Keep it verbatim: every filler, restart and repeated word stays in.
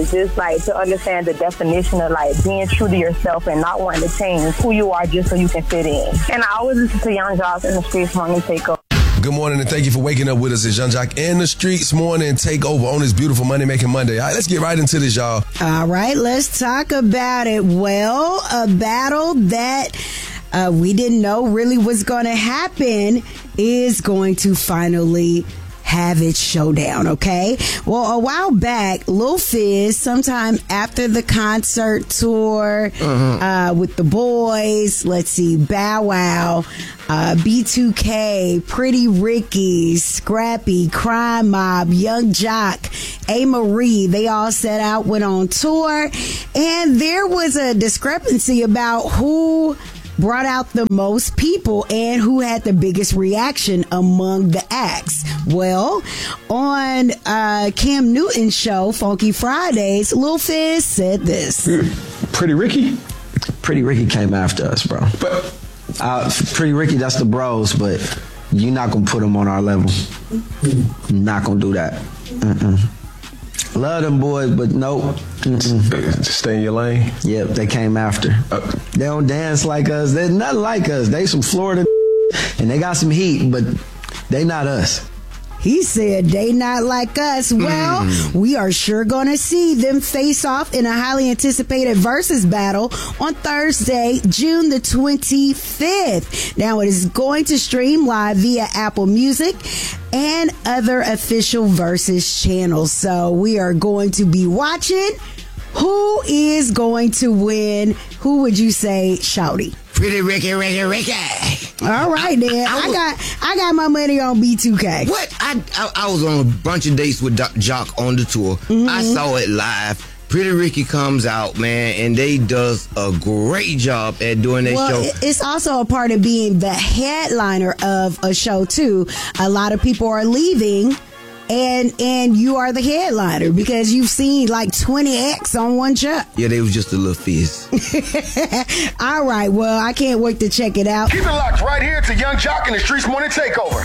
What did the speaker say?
just like to understand the definition of like being true to yourself and not wanting to change who you are just so you can fit in. And I always listen to Young Jock in the Streets Morning Takeover. Good morning and thank you for waking up with us. It's Young Jock in the Streets Morning Takeover on this beautiful Money Making Monday. All right, let's get right into this, y'all. All right, let's talk about it. Well, a battle that uh, we didn't know really was going to happen is going to finally have its showdown, okay? Well, a while back, Lil Fizz, sometime after the concert tour uh-huh. uh, with the boys, let's see, Bow Wow, uh, B two K, Pretty Ricky, Scrappy, Crime Mob, Young Jock, A. Marie, they all set out, went on tour, and there was a discrepancy about who brought out the most people and who had the biggest reaction among the acts. Well, on uh, Cam Newton's show, Funky Fridays, Lil Fizz said this. Pretty Ricky? Pretty Ricky came after us, bro. But uh, Pretty Ricky, that's the bros, but you're not going to put them on our level. You're not going to do that. Mm-mm. Love them boys, but nope. Mm-mm. Stay in your lane. Yep, they came after. Uh, they don't dance like us. They're nothing like us. They some Florida and they got some heat, but they not us. He said they not like us. Well, mm. we are sure going to see them face off in a highly anticipated versus battle on Thursday, June the twenty-fifth. Now, it is going to stream live via Apple Music and other official versus channels. So we are going to be watching. Who is going to win? Who would you say, Shouty? Pretty Ricky, Ricky, Ricky. All right, then. I, I, I got I got my money on B two K. What? I, I I was on a bunch of dates with Doc Jock on the tour. Mm-hmm. I saw it live. Pretty Ricky comes out, man, and they does a great job at doing their well, show. It's also a part of being the headliner of a show, too. A lot of people are leaving. And and you are the headliner because you've seen like twenty acts on one show. Yeah, they was just a little fizz. All right, well, I can't wait to check it out. Keep it locked right here to Young Jock in the Streets Morning Takeover.